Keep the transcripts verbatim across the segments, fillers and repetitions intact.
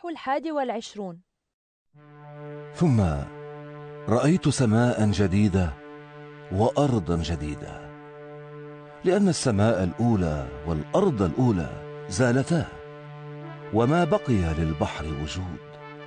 الحادي والعشرون. ثم رأيت سماء جديدة وأرضا جديدة، لأن السماء الأولى والأرض الأولى زالتا، وما بقي للبحر وجود.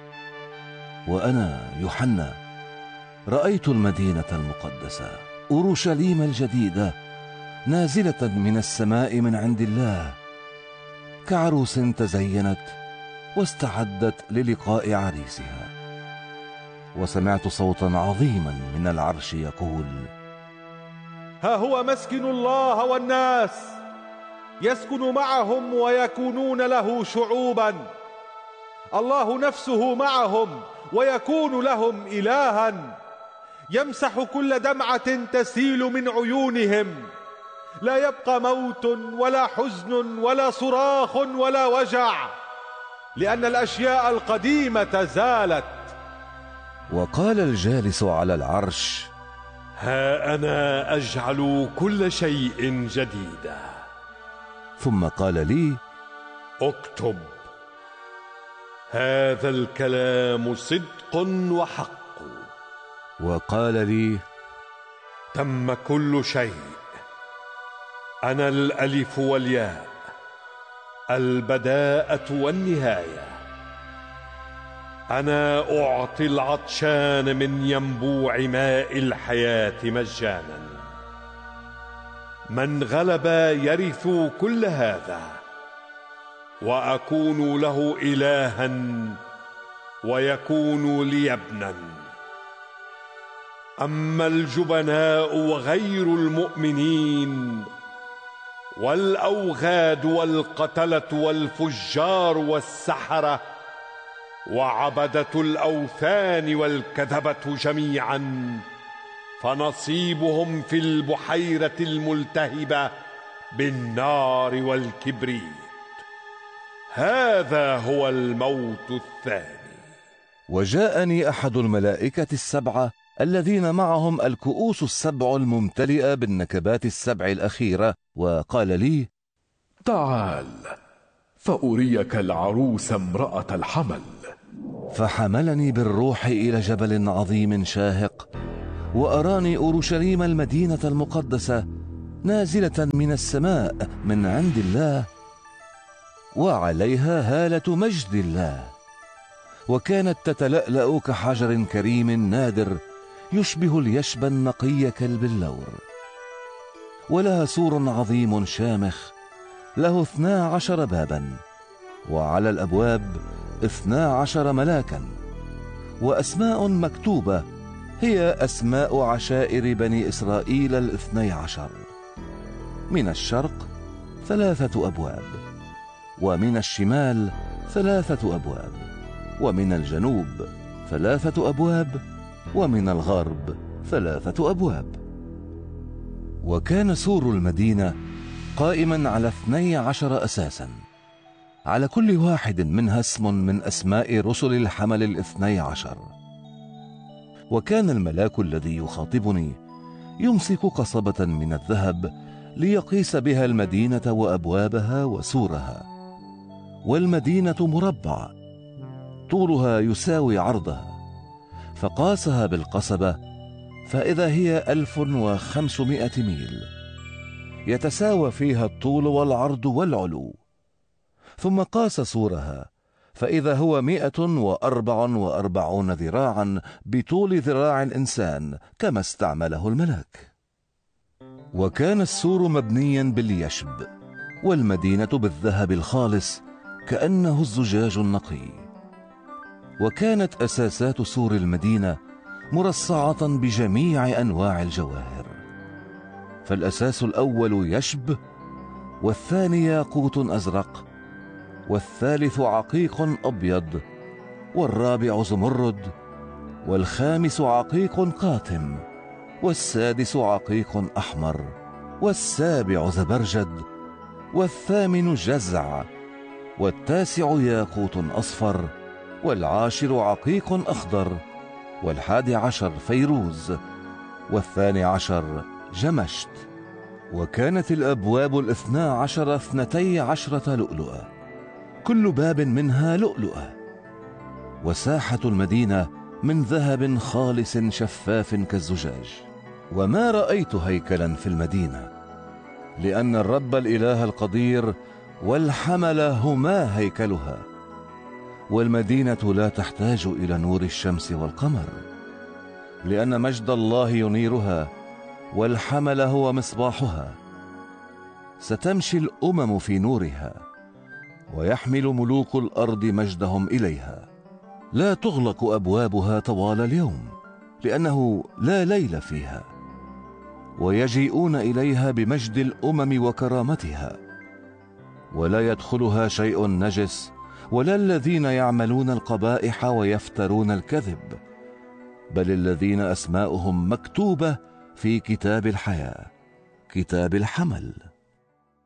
وأنا يوحنا رأيت المدينة المقدسة أورشليم الجديدة نازلة من السماء من عند الله، كعروس تزينت واستعدت للقاء عريسها. وسمعت صوتا عظيما من العرش يقول: ها هو مسكن الله والناس يسكن معهم ويكونون له شعوبا، الله نفسه معهم ويكون لهم إلها، يمسح كل دمعة تسيل من عيونهم، لا يبقى موت ولا حزن ولا صراخ ولا وجع، لأن الأشياء القديمة زالت. وقال الجالس على العرش: ها أنا أجعل كل شيء جديدا. ثم قال لي: اكتب، هذا الكلام صدق وحق. وقال لي: تم كل شيء. أنا الألف والياء، البداءة والنهاية. أنا أعطي العطشان من ينبوع ماء الحياة مجانا. من غلب يرث كل هذا، وأكون له إلها ويكون لي ابنا. أما الجبناء وغير المؤمنين والأوغاد والقتلة والفجار والسحرة وعبدة الأوثان والكذبة جميعا، فنصيبهم في البحيرة الملتهبة بالنار والكبريت. هذا هو الموت الثاني. وجاءني أحد الملائكة السبعة الذين معهم الكؤوس السبع الممتلئة بالنكبات السبع الأخيرة، وقال لي: تعال فأريك العروس امرأة الحمل. فحملني بالروح إلى جبل عظيم شاهق، وأراني أورشليم المدينة المقدسة نازلة من السماء من عند الله، وعليها هالة مجد الله، وكانت تتلألأ كحجر كريم نادر يشبه اليشب النقي كالبلور. ولها سور عظيم شامخ له اثنا عشر بابا، وعلى الأبواب اثنا عشر ملاكا، وأسماء مكتوبة هي أسماء عشائر بني إسرائيل الاثني عشر. من الشرق ثلاثة أبواب، ومن الشمال ثلاثة أبواب، ومن الجنوب ثلاثة أبواب، ومن الغرب ثلاثة أبواب. وكان سور المدينة قائما على اثني عشر أساسا، على كل واحد منها اسم من أسماء رسل الحمل الاثني عشر. وكان الملاك الذي يخاطبني يمسك قصبة من الذهب ليقيس بها المدينة وأبوابها وسورها. والمدينة مربع، طولها يساوي عرضها، فقاسها بالقصبة فإذا هي ألف وخمسمائة ميل، يتساوى فيها الطول والعرض والعلو. ثم قاس سورها فإذا هو مئة وأربع وأربعون ذراعا بطول ذراع الإنسان كما استعمله الملاك. وكان السور مبنيا باليشب، والمدينة بالذهب الخالص كأنه الزجاج النقي. وكانت أساسات سور المدينة مرصعة بجميع أنواع الجواهر، فالأساس الأول يشب، والثاني ياقوت أزرق، والثالث عقيق أبيض، والرابع زمرد، والخامس عقيق قاتم، والسادس عقيق أحمر، والسابع زبرجد، والثامن جزع، والتاسع ياقوت أصفر، والعاشر عقيق أخضر، والحادي عشر فيروز، والثاني عشر جمشت. وكانت الأبواب الاثنا عشر اثنتي عشرة لؤلؤة، كل باب منها لؤلؤة، وساحة المدينة من ذهب خالص شفاف كالزجاج. وما رأيت هيكلا في المدينة، لأن الرب الإله القدير والحمل هما هيكلها. والمدينة لا تحتاج إلى نور الشمس والقمر، لأن مجد الله ينيرها، والحمل هو مصباحها. ستمشي الأمم في نورها، ويحمل ملوك الأرض مجدهم إليها. لا تغلق أبوابها طوال اليوم، لأنه لا ليل فيها. ويجيئون إليها بمجد الأمم وكرامتها، ولا يدخلها شيء نجس، ولا الذين يعملون القبائح ويفترون الكذب، بل الذين أسماؤهم مكتوبة في كتاب الحياة، كتاب الحمل.